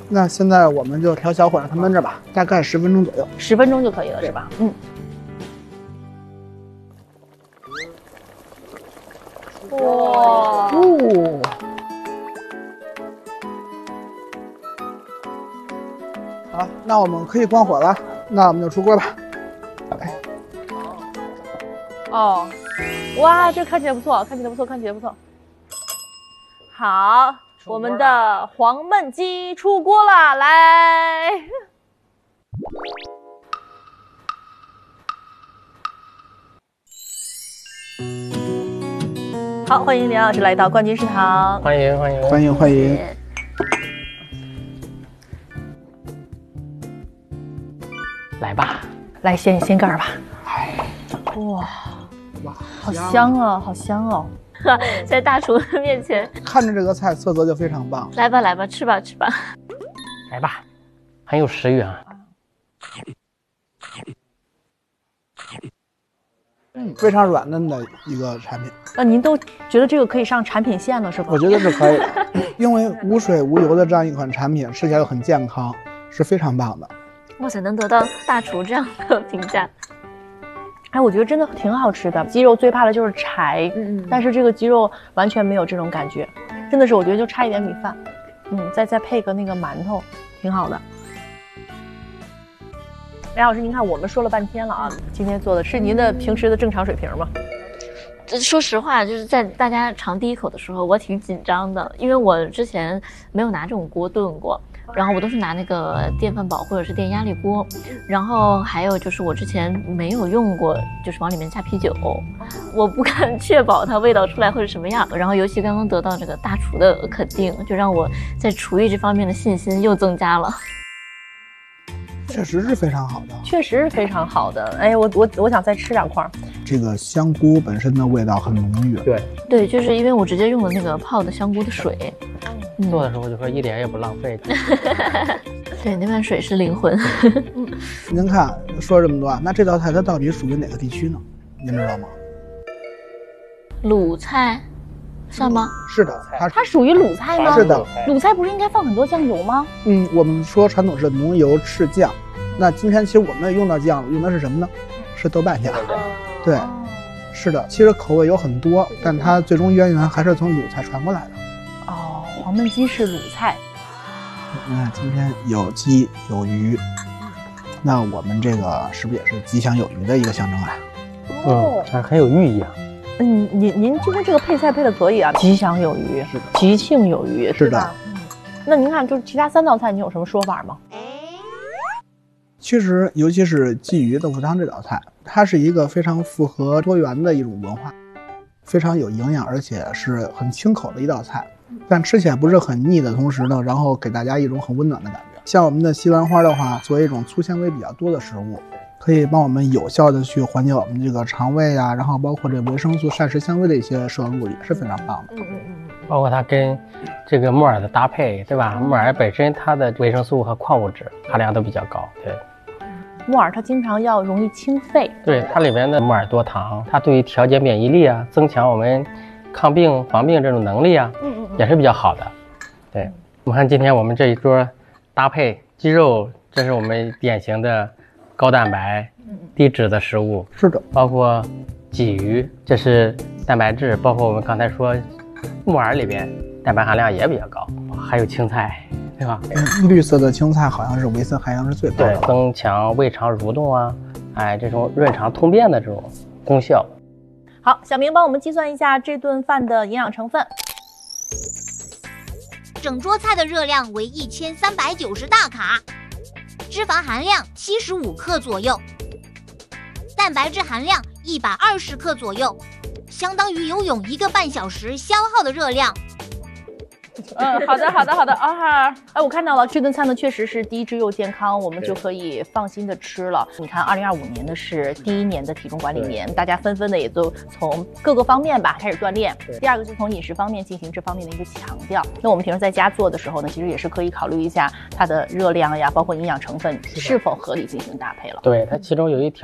那现在我们就调小火让它焖着吧，大概10分钟左右。 10分钟就可以了，是吧？嗯。哇！ 哦。好，那我们可以关火了，那我们就出锅吧。来。 哦，哇，这看起来不错，看起来不错，看起来不错。好，我们的黄焖鸡出锅了，来。好，欢迎梁老师来到冠军食堂。 欢迎欢迎欢迎欢迎。 来吧， 来掀盖吧。哇，好香啊，好香哦！ 在大厨面前， 看着这个菜色泽就非常棒。 来吧来吧，吃吧吃吧。 来吧，很有食欲啊。 非常软嫩的一个产品。 那您都觉得这个可以上产品线了，是吧？ 我觉得是可以的，因为无水无油的这样一款产品，吃起来又很健康，是非常棒的。 哇塞，能得到大厨这样的评价。 哎，我觉得真的挺好吃的。鸡肉最怕的就是柴，但是这个鸡肉完全没有这种感觉，真的是我觉得就差一点米饭，再配个那个馒头，挺好的。梁老师，您看我们说了半天了啊，今天做的是您的平时的正常水平吗？ 说实话，就是在大家尝第一口的时候，我挺紧张的，因为我之前没有拿这种锅炖过。然后我都是拿那个电饭煲或者是电压力锅，然后还有就是我之前没有用过，就是往里面加啤酒，我不敢确保它味道出来会是什么样。然后尤其刚刚得到这个大厨的肯定，就让我在厨艺这方面的信心又增加了。 确实是非常好的， 确实是非常好的。哎，我想再吃2块。 这个香菇本身的味道很浓郁。 对，就是因为我直接用了那个泡的香菇的水。 做的时候就说一点也不浪费。 对，那碗水是灵魂。 您看说这么多，那这道菜它到底属于哪个地区呢？您知道吗？ 鲁菜算吗？ 是的， 它属于鲁菜吗？ 是的。 鲁菜不是应该放很多酱油吗？ 我们说传统是浓油赤酱，那今天其实我们用到酱用的是什么呢？是豆瓣酱。对，是的，其实口味有很多，但它最终渊源还是从鲁菜传过来的。 哦，黄焖鸡是鲁菜。 你看今天有鸡有鱼，那我们这个是不是也是吉祥有余的一个象征啊？ 还很有寓意啊。 您今天这个配菜配的可以啊，吉祥有余， 是的， 吉庆有余， 是的。 那您看，就是其他3道菜，您有什么说法吗？ 其实，尤其是鲫鱼豆腐汤这道菜，它是一个非常符合多元的一种文化，非常有营养，而且是很清口的一道菜。但吃起来不是很腻的同时呢，然后给大家一种很温暖的感觉。像我们的西兰花的话，作为一种粗纤维比较多的食物，可以帮我们有效的去缓解我们这个肠胃啊，然后包括这维生素、膳食纤维的一些摄入也是非常棒的。 包括它跟这个木耳的搭配，对吧？木耳本身它的维生素和矿物质含量都比较高，对。 木耳它经常要容易清肺， 对，它里面的木耳多糖，它对于调节免疫力啊，增强我们抗病防病这种能力啊，也是比较好的。对，我们看今天我们这一桌搭配鸡肉，这是我们典型的高蛋白、低脂的食物。 是的， 包括鲫鱼，这是蛋白质，包括我们刚才说木耳里边蛋白含量也比较高，还有青菜，对吧？ 绿色的青菜好像是维生含量是最高的， 对，增强胃肠蠕动啊，这种润肠通便的这种功效。 好，小明帮我们计算一下这顿饭的营养成分。 整桌菜的热量为1390大卡，脂肪含量75克左右，蛋白质含量120克左右，相当于游泳1个半小时消耗的热量。 好的啊！哎，我看到了，这顿餐呢确实是低脂又健康，我们就可以放心的吃了。你看，2025年呢是第1年的体重管理年，大家纷纷的也都从各个方面吧开始锻炼。第二个就从饮食方面进行这方面的一个强调。那我们平时在家做的时候呢，其实也是可以考虑一下它的热量呀，包括营养成分是否合理进行搭配了。 对，它其中有一条。